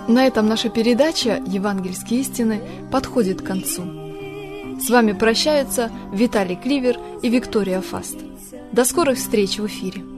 На этом наша передача «Евангельские истины» подходит к концу. С вами прощаются Виталий Кливер и Виктория Фаст. До скорых встреч в эфире!